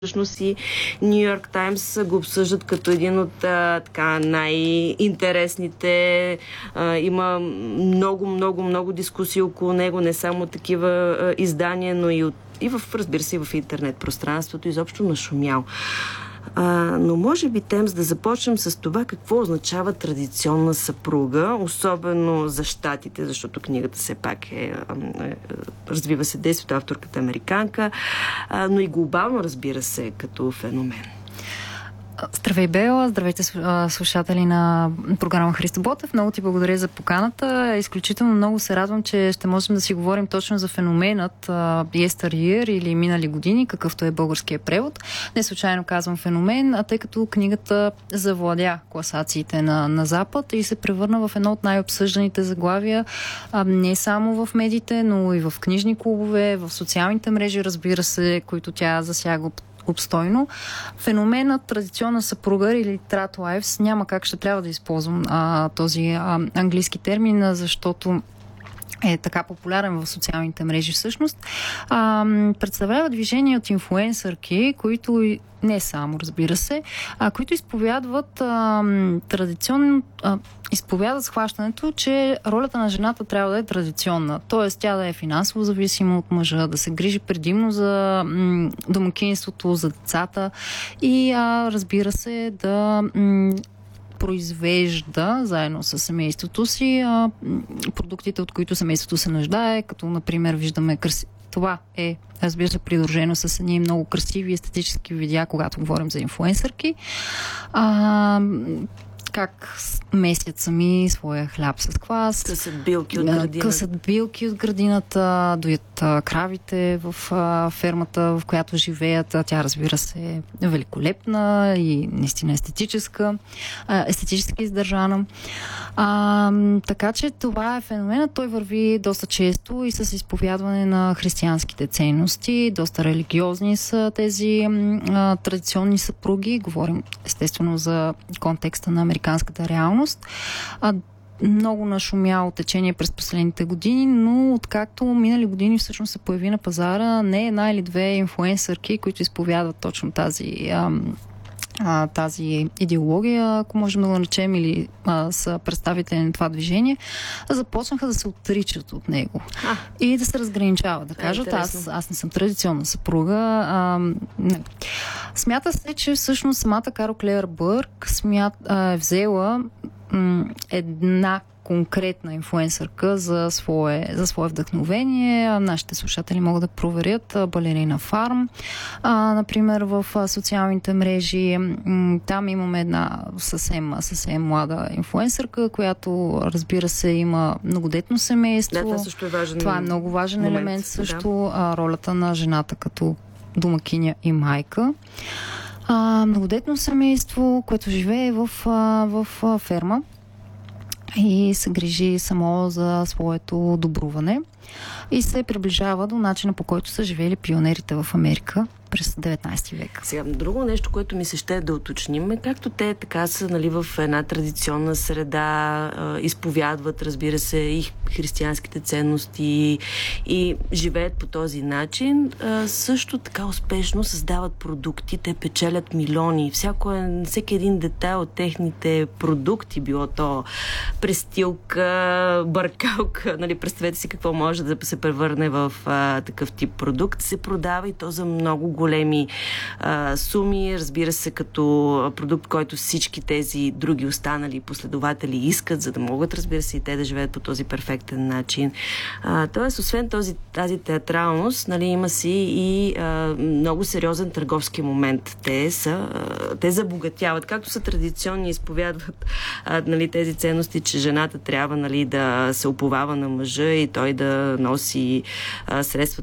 Всъщност и Ню Йорк Таймс го обсъждат като един от така най-интересните. Има много дискусии около него, не само такива издания, но разбира се, и в интернет пространството, изобщо нашумял. Но може би, Темс, да започнем с това какво означава традиционна съпруга, особено за щатите, защото книгата все пак развива се действието, авторката американка, но и глобално, разбира се, като феномен. Здравей, Бела! Здравейте, слушатели на програма Христо Ботев. Много ти благодаря за поканата. Изключително много се радвам, че ще можем да си говорим точно за феноменът Yesteryear или минали години, какъвто е българския превод. Не случайно казвам феномен, тъй като книгата завладя класациите на Запад и се превърна в едно от най-обсъжданите заглавия не само в медиите, но и в книжни клубове, в социалните мрежи, разбира се, които тя засяга обстойно. Феноменът традиционна съпруга или Trat Wives, няма как, ще трябва да използвам този английски термин, защото е така популярен в социалните мрежи всъщност. Представлява движение от инфлуенсърки, които не само, разбира се, които изповядват традиционно изповядат схващането, че ролята на жената трябва да е традиционна. Тоест тя да е финансово зависима от мъжа, да се грижи предимно за домакинството, за децата и разбира се да произвежда заедно с семейството си продуктите, от които семейството се нуждае, като например виждаме това е, разбира се, придружено с едни много красиви естетически видеа, когато говорим за инфлуенсърки. Как местят сами своя хляб с квас. Късат билки от градината. Доят кравите в фермата, в която живеят. Тя, разбира се, е великолепна и наистина естетически издържана. Така че това е феноменът. Той върви доста често и с изповядване на християнските ценности. Доста религиозни са тези традиционни съпруги. Говорим естествено за контекста на американската реалност. Много нашумяло течение през последните години, но откакто минали години всъщност се появи на пазара не една или две инфлуенсърки, които изповядват точно тази идеология, ако можем да го наречем, или са представители на това движение, започнаха да се отричат от него. И да се разграничават, да кажат, аз не съм традиционна съпруга. Смята се, че всъщност самата Карол Клеър Бърк е взела една конкретна инфлуенсърка за свое вдъхновение. Нашите слушатели могат да проверят Балерина Фарм. Например, в социалните мрежи там имаме една съвсем млада инфлуенсърка, която, разбира се, има многодетно семейство. Да, това също е важен. Това е много важен елемент също. Да. Ролята на жената като домакиня и майка. Многодетно семейство, което живее в ферма и се грижи само за своето добруване и се приближава до начина, по който са живели пионерите в Америка през 19 век. Сега, друго нещо, което ми се ще да уточним, както те така са в една традиционна среда, изповядват, разбира се, и християнските ценности и живеят по този начин, също така успешно създават продукти, те печелят милиони. Всеки един детайл от техните продукти, било то престилка, бъркалка, представете си какво може да се превърне в такъв тип продукт, се продава и то за много големи суми, разбира се, като продукт, който всички тези други останали последователи искат, за да могат, разбира се, и те да живеят по този перфектен начин. Тоест, освен тази театралност, има си и много сериозен търговски момент. Те забогатяват, както са традиционни, изповядват тези ценности, че жената трябва да се уповава на мъжа и той да носи средствата